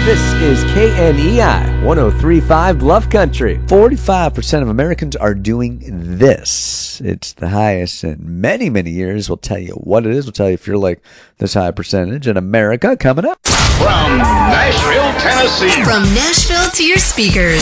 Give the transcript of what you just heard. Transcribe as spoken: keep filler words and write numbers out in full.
This is K N E I one oh three point five Bluff Country. forty-five percent of Americans are doing this. It's the highest in many, many years. We'll tell you what it is. We'll tell you if you're like this high percentage in America. Coming up. From Nashville, Tennessee. From Nashville to your speakers.